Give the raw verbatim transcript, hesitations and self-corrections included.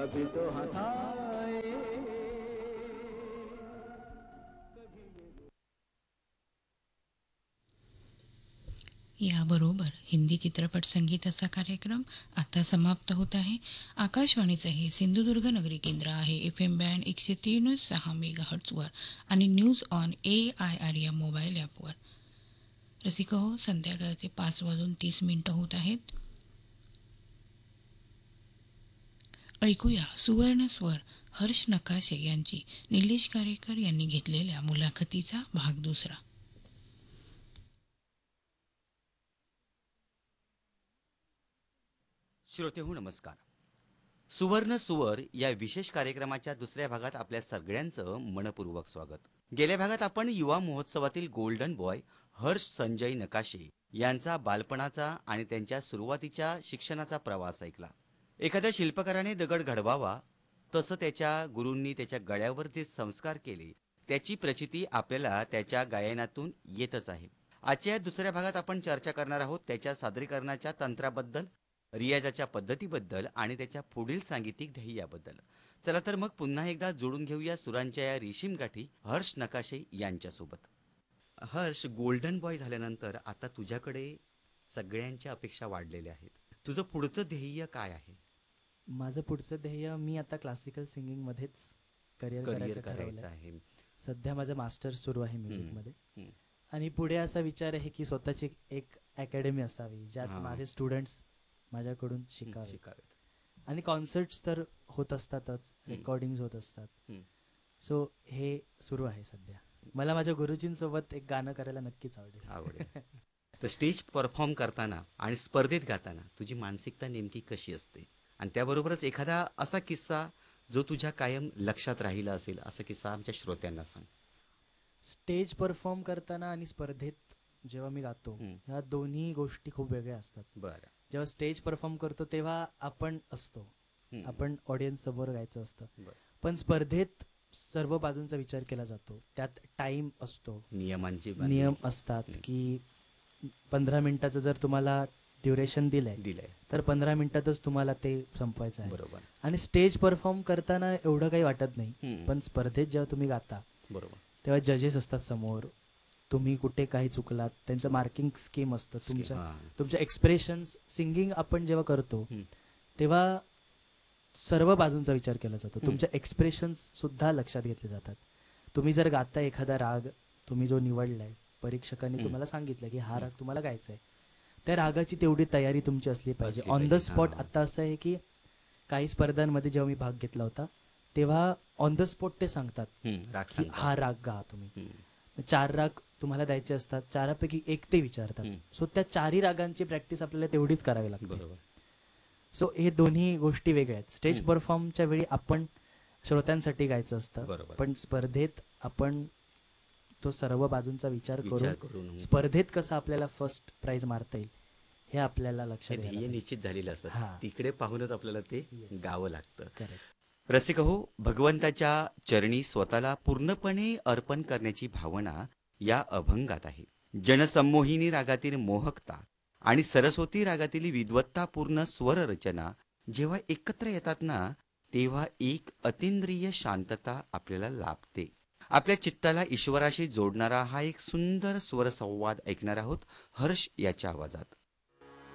कभी तो हंसाए। याबरोबर हिंदी चित्रपट संगीताचा कार्यक्रम आता समाप्त होत आहे. आकाशवाणीचं हे सिंधुदुर्ग नगरी केंद्र आहे. एफ एम बँड एकशे तीन सहा मेगा हर्ट्सवर आणि news on A I R या मोबाईल ॲपवर. रसिक हो, संध्याकाळचे पाच वाजून तीस मिनिटं होत आहेत. ऐकूया सुवर्ण स्वर हर्ष नकाशे यांची निलेश कारेकर यांनी घेतलेल्या मुलाखतीचा भाग दुसरा. श्रोतेहो नमस्कार. सुवर्ण सुवर या विशेष कार्यक्रमाच्या दुसऱ्या भागात आपल्या सगळ्यांचं मनपूर्वक स्वागत. गेल्या भागात आपण युवा महोत्सवातील गोल्डन बॉय हर्ष संजय नकाशे यांचा बालपणाचा आणि त्यांच्या सुरुवातीच्या शिक्षणाचा प्रवास ऐकला. एखाद्या शिल्पकाराने दगड घडवावा तसं त्याच्या गुरूंनी त्याच्या गळ्यावर जे संस्कार केले त्याची प्रचिती आपल्याला त्याच्या गायनातून येतच आहे. आजच्या दुसऱ्या भागात आपण चर्चा करणार आहोत त्याच्या सादरीकरणाच्या तंत्राबद्दल, रियाजाच्या पद्धतीबद्दल आणि त्याच्या पुढील सांगीतिक ध्येयाबद्दल. चला तर मग पुन्हा एकदा जोडून घेऊया सुरांच्या या रेशीम गाठी हर्ष नकाशे यांच्यासोबत. हर्ष, गोल्डन बॉय झाल्यानंतर आता तुझ्याकडे सगळ्यांच्या अपेक्षा वाढलेल्या आहेत. तुझं पुढचं ध्येय काय आहे? माझं पुढचं ध्येय, मी आता क्लासिकल सिंगिंगमध्येच करिअर करिअर करायचं करायचं ठरवलं आहे. सध्या माझं मास्टर्स सुरू आहे म्युझिकमध्ये. हम्म. आणि पुढे असा विचार आहे की स्वतःची एक अकॅडमी असावी ज्यात हां. माझे स्टुडंट्स माझ्याकडून शिकावे. शिकावेत. आणि कॉन्सर्ट्स तर होत असतातच, रेकॉर्डिंग्स होत असतात. हम्म. सो हे सुरू आहे सध्या. मला माझ्या गुरुजींसोबत एक गाणं करायला नक्कीच आवडेल. आवडेल. तर स्टेज परफॉर्म करताना आणि स्पर्धेत गाताना तुझी मानसिकता नेमकी कशी असते? आणि त्याबरोबरच एखादा असा किस्सा जो तुझ्या कायम लक्षात राहिला असेल, असा किस्सा आमच्या श्रोत्यांना सांग. स्टेज परफॉर्म करताना आणि स्पर्धेत जेव्हा मी गातो, हम्म. ह्या दोन्ही गोष्टी खूप वेगळ्या असतात. बरं. जेव्हा स्टेज परफॉर्म करतो तेव्हा आपण असतो, हम्म. आपण ऑडियन्स समोर गायचं असतं. बरं. पण स्पर्धेत सर्व बाजूंचा विचार केला जातो. त्यात टाइम असतो, नियमांची नियम असतात हम्म. की पंधरा मिनिटाचं जर तुम्हाला ड्युरेशन दिलंय दिलंय. तर पंधरा मिनिटातच तुम्हाला ते संपवायचं आहे. बरोबर. आणि स्टेज परफॉर्म करताना एवढं काही वाटत नाही. हम्म. पण स्पर्धेत जेव्हा तुम्ही गाता बरोबर. तेव्हा जजेस असतात समोर, तुम्ही कुठे काही चुकलात त्यांचं मार्किंग स्कीम असतं. तुमच्या हां. तुमच्या एक्सप्रेशन्स, सिंगिंग आपण जेव्हा करतो हम्म. तेव्हा सर्व बाजूंचा विचार केला जातो. हम्म. तुमच्या एक्सप्रेशन्स सुद्धा लक्षात घेतले जातात. तुम्ही जर गाता एखादा राग, तुम्ही जो निवडलाय, परीक्षकांनी हम्म. तुम्हाला सांगितलं की हा राग तुम्हाला गायचा आहे, त्या रागाची तेवढी तयारी तुमची असली पाहिजे. असली ऑन द पाहिजे. स्पॉट. हां. आता असं आहे की काही स्पर्धांमध्ये जेव्हा मी भाग घेतला होता तेव्हा ऑन द स्पॉट ते सांगतात हम्म. राग की सांगतात. हा राग गा तुम्ही. हम्म. चार राग तुम्हाला द्यायचे असतात, चारापैकी एक ते विचारतात. हम्म. सो त्या चारही रागांची प्रॅक्टिस आपल्याला तेवढीच करावी लागते. बरोबर. सो हे दोन्ही गोष्टी वेगळ्या आहेत. स्टेज हम्म. परफॉर्मच्या वेळी आपण श्रोत्यांसाठी गायचं असतं, बरोबर. पण स्पर्धेत आपण तो सर्व बाजूंचा विचार विचार करून करून स्पर्धेत कसं आपल्याला फर्स्ट प्राइज मारता येईल हे आपल्याला हे लक्षात ध्येय घ्यायला निश्चित झालेलं असतं. हां. तिकडे पाहूनच आपल्याला ते Yes. गावं लागतं. करेक्ट. रसिक हो, भगवंताच्या चरणी स्वतःला पूर्णपणे अर्पण करण्याची भावना या अभंगात आहे. जनसंमोहिनी रागातील मोहकता आणि सरस्वती रागातील विद्वत्तापूर्ण स्वर रचना जेव्हा एकत्र येतात ना, तेव्हा एक अतींद्रिय शांतता आपल्याला लाभते. आपल्या चित्ताला ईश्वराशी जोडणारा हा एक सुंदर स्वरसंवाद ऐकणार आहोत हर्ष याच्या आवाजात.